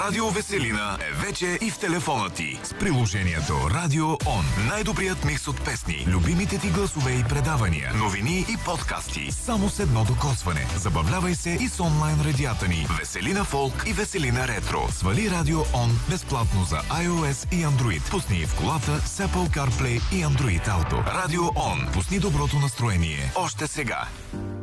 Радио Веселина е вече и в телефона ти. С приложението Радио Он. Най-добрият микс от песни, любимите ти гласове и предавания, новини и подкасти. Само с едно докосване. Забавлявай се и с онлайн радията ни Веселина Фолк и Веселина Ретро. Свали Радио Он безплатно за iOS и Android. Пусни в колата с Apple CarPlay и Android Auto. Радио Он. Пусни доброто настроение още сега.